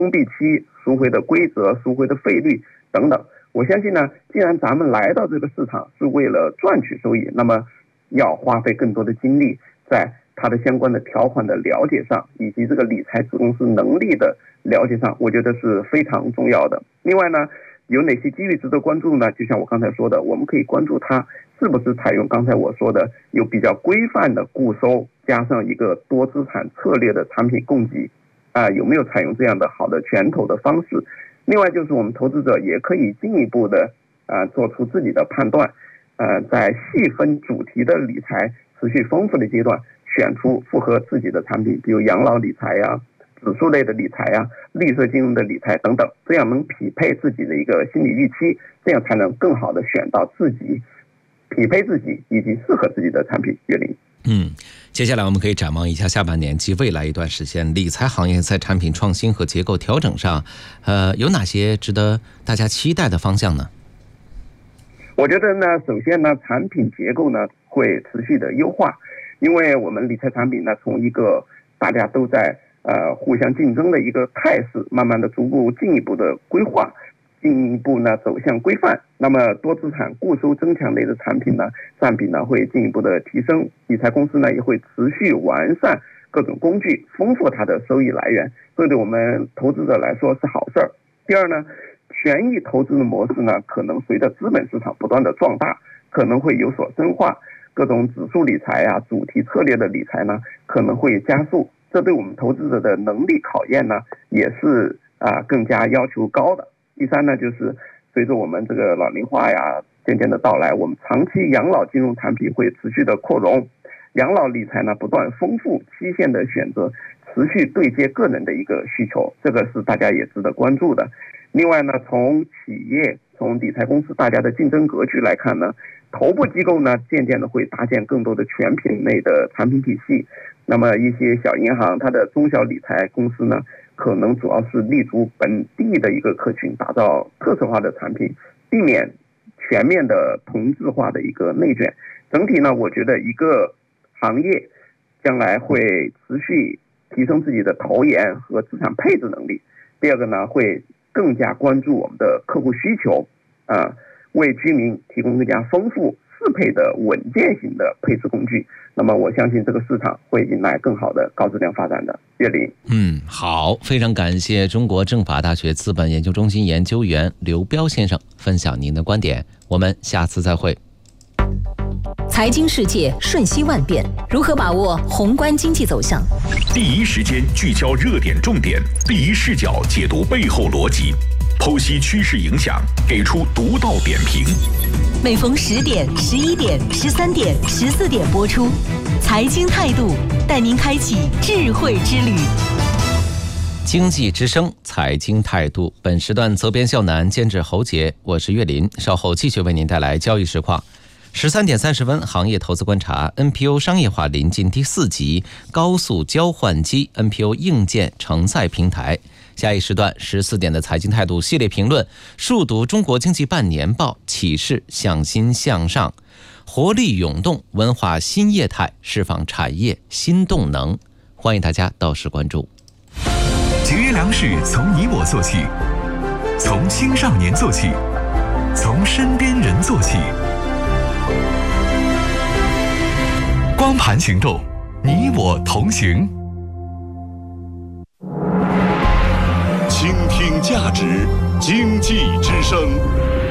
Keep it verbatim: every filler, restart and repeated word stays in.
封闭期、赎回的规则、赎回的费率等等。我相信呢，既然咱们来到这个市场是为了赚取收益，那么要花费更多的精力在它的相关的条款的了解上，以及这个理财子公司能力的了解上，我觉得是非常重要的。另外呢，有哪些机遇值得关注呢？就像我刚才说的，我们可以关注它是不是采用刚才我说的有比较规范的固收，加上一个多资产策略的产品供给啊、呃，有没有采用这样的好的拳头的方式？另外就是我们投资者也可以进一步的啊、呃、做出自己的判断，呃，在细分主题的理财持续丰富的阶段，选出符合自己的产品，比如养老理财呀、指数类的理财呀、绿色金融的理财等等，这样能匹配自己的一个心理预期，这样才能更好的选到自己匹配自己以及适合自己的产品。岳林。 嗯，接下来我们可以展望一下下半年及未来一段时间，理财行业在产品创新和结构调整上，呃，有哪些值得大家期待的方向呢？ 我觉得呢，首先呢，产品结构呢会持续的优化，因为我们理财产品呢，从一个大家都在呃互相竞争的一个态势，慢慢的逐步进一步的规划，进一步呢走向规范。那么多资产固收增强类的产品呢，占比呢会进一步的提升，理财公司呢也会持续完善各种工具，丰富它的收益来源，这对我们投资者来说是好事儿。第二呢，权益投资的模式呢，可能随着资本市场不断的壮大，可能会有所深化，各种指数理财啊、主题策略的理财呢，可能会加速。这对我们投资者的能力考验呢，也是啊、呃、更加要求高的。第三呢，就是随着我们这个老龄化呀渐渐的到来，我们长期养老金融产品会持续的扩容，养老理财呢不断丰富，期限的选择持续对接个人的一个需求，这个是大家也值得关注的。另外呢，从企业、从理财公司大家的竞争格局来看呢，头部机构呢渐渐的会搭建更多的全品类的产品体系，那么一些小银行它的中小理财公司呢，可能主要是立足本地的一个客群，打造特色化的产品，避免全面的同质化的一个内卷。整体呢，我觉得一个行业将来会持续提升自己的投研和资产配置能力。第二个呢，会更加关注我们的客户需求，啊、呃，为居民提供更加丰富适配的稳健型的配置工具。那么我相信这个市场会迎来更好的高质量发展的。岳林。 嗯，好，非常感谢中国政法大学资本研究中心研究员刘彪先生分享您的观点，我们下次再会。 财经世界瞬息万变，如何把握宏观经济走向？ 第一时间聚焦热点重点，第一视角解读背后逻辑，剖析趋势影响，给出独到点评。 每逢十点、十一点、十三点、十四点播出，财经态度带您开启智慧之旅。 经济之声，财经态度。本时段责编肖楠，监制侯杰，我是岳林。稍后继续为您带来交易实况。十三点三十分，行业投资观察 N P O 商业化临近第四集，高速交换机 N P O 硬件承载平台。下一时段十四点的财经态度系列评论，速读中国经济半年报，启示向心向上，活力涌动，文化新业态，释放产业新动能。欢迎大家到时关注。 节约粮食从你我做起，从青少年做起，从身边人做起。光盘行动，你我同行。 倾听价值，经济之声。